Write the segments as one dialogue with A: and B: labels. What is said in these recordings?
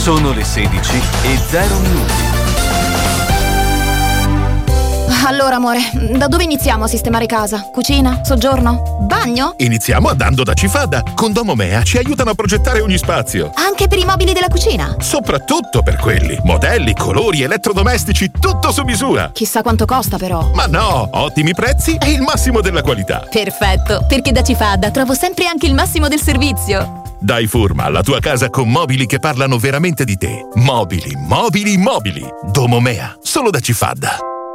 A: Sono le 16:00.
B: Allora, amore, da dove iniziamo a sistemare casa? Cucina? Soggiorno? Bagno?
C: Iniziamo andando da Cifada. Con Domomea ci aiutano a progettare ogni spazio.
B: Anche per i mobili della cucina?
C: Soprattutto per quelli. Modelli, colori, elettrodomestici, tutto su misura.
B: Chissà quanto costa, però.
C: Ma no, ottimi prezzi e il massimo della qualità.
B: Perfetto, perché da Cifada trovo sempre anche il massimo del servizio.
C: Dai forma alla tua casa con mobili che parlano veramente di te. Mobili, mobili, mobili. Domomea, solo da Cifada.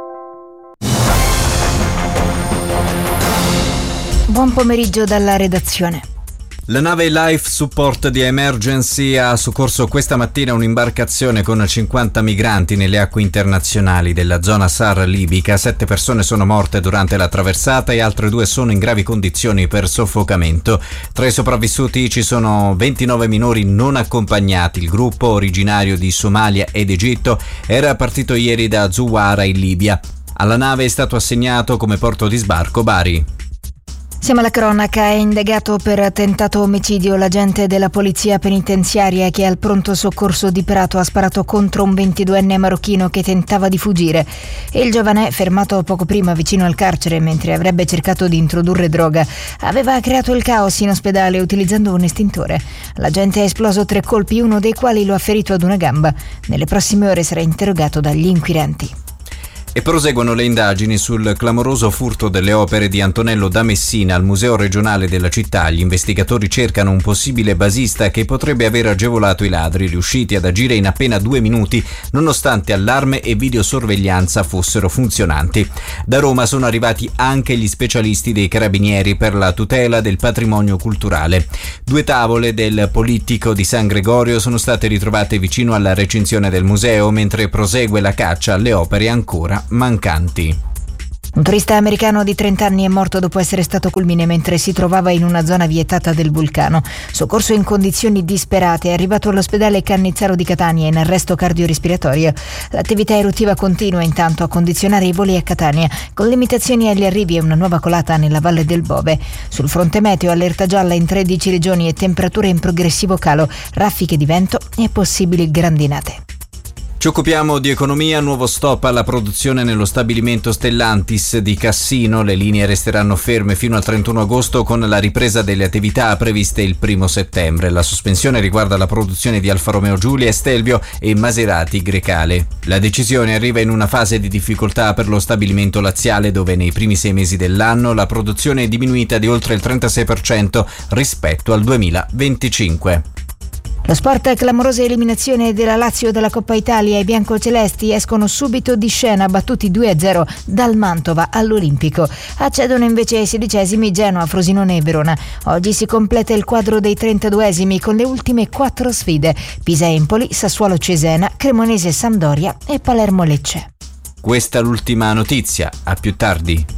D: Buon pomeriggio dalla redazione.
E: La nave Life Support di Emergency ha soccorso questa mattina un'imbarcazione con 50 migranti nelle acque internazionali della zona SAR libica. 7 persone sono morte durante la traversata e altre 2 sono in gravi condizioni per soffocamento. Tra i sopravvissuti ci sono 29 minori non accompagnati. Il gruppo, originario di Somalia ed Egitto, era partito ieri da Zuwara in Libia. Alla nave è stato assegnato come porto di sbarco Bari.
D: Siamo alla cronaca. È indagato per tentato omicidio l'agente della polizia penitenziaria che al pronto soccorso di Prato ha sparato contro un 22enne marocchino che tentava di fuggire. Il giovane, fermato poco prima vicino al carcere mentre avrebbe cercato di introdurre droga, aveva creato il caos in ospedale utilizzando un estintore. L'agente ha esploso 3 colpi, uno dei quali lo ha ferito ad una gamba. Nelle prossime ore sarà interrogato dagli inquirenti.
E: E proseguono le indagini sul clamoroso furto delle opere di Antonello da Messina al Museo regionale della città. Gli investigatori cercano un possibile basista che potrebbe aver agevolato i ladri, riusciti ad agire in appena 2 minuti, nonostante allarme e videosorveglianza fossero funzionanti. Da Roma sono arrivati anche gli specialisti dei Carabinieri per la tutela del patrimonio culturale. 2 tavole del Polittico di San Gregorio sono state ritrovate vicino alla recinzione del museo, mentre prosegue la caccia alle opere ancora mancanti.
D: Un turista americano di 30 anni è morto dopo essere stato culmine mentre si trovava in una zona vietata del vulcano. Soccorso in condizioni disperate, è arrivato all'ospedale Cannizzaro di Catania in arresto cardiorespiratorio. L'attività eruttiva continua intanto a condizionare i voli a Catania, con limitazioni agli arrivi e una nuova colata nella Valle del Bove. Sul fronte meteo allerta gialla in 13 regioni e temperature in progressivo calo, raffiche di vento e possibili grandinate.
E: Ci occupiamo di economia, nuovo stop alla produzione nello stabilimento Stellantis di Cassino. Le linee resteranno ferme fino al 31 agosto con la ripresa delle attività previste il 1 settembre. La sospensione riguarda la produzione di Alfa Romeo Giulia, Stelvio e Maserati Grecale. La decisione arriva in una fase di difficoltà per lo stabilimento laziale, dove nei primi 6 mesi dell'anno la produzione è diminuita di oltre il 36% rispetto al 2025.
D: Lo sport, clamorosa eliminazione della Lazio dalla Coppa Italia. I biancocelesti escono subito di scena, battuti 2-0 dal Mantova all'Olimpico. Accedono invece ai 16esimi Genoa, Frosinone e Verona. Oggi si completa il quadro dei 32esimi con le ultime 4 sfide: Pisa-Empoli, Sassuolo-Cesena, Cremonese-Sampdoria e Palermo-Lecce.
E: Questa è l'ultima notizia, a più tardi.